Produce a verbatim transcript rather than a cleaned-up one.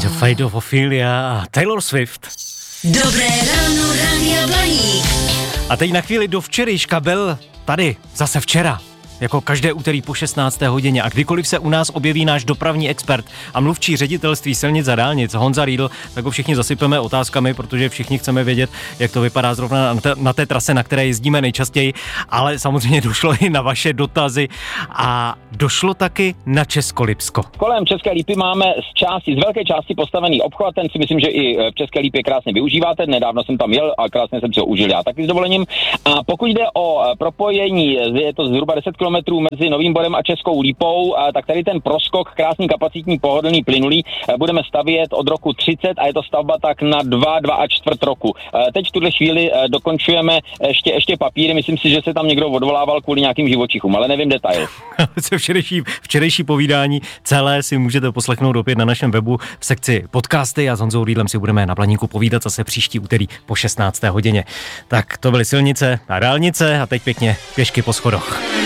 Fate of Ophelia a Taylor Swift. Dobré ráno, Rádia Blaník. A teď na chvíli do včerejška byl tady, zase včera. Jako každé úterý po šestnácté hodině a kdykoliv se u nás objeví náš dopravní expert a mluvčí ředitelství silnic a dálnic Honza Riedl, tak ho všichni zasypeme otázkami, protože všichni chceme vědět, jak to vypadá zrovna na té, na té trase, na které jezdíme nejčastěji, ale samozřejmě došlo i na vaše dotazy a došlo taky na Českolipsko. Kolem České Lípy máme z části, z velké části postavený obchvat, ten si myslím, že i v České Lípě krásně využíváte, nedávno jsem tam jel a krásně jsem si ho užil já taky s dovolením. A pokud jde o propojení, je to zhruba deset kilometrů mezi Novým Borem a Českou Lípou, tak tady ten proskok, krásný kapacitní pohodlný plynulý, budeme stavět od roku třicet a je to stavba tak na dva, dva a čtvrt roku. Teď v tuhle chvíli dokončujeme ještě, ještě papíry, myslím si, že se tam někdo odvolával kvůli nějakým živočichům, ale nevím detail. včerejší, včerejší povídání celé si můžete poslechnout opět na našem webu v sekci podcasty a s Honzou Riedlem si budeme na Blaníku povídat zase příští úterý po šestnácté hodině. Tak to byly silnice a dálnice a teď pěkně pěšky po schodoch.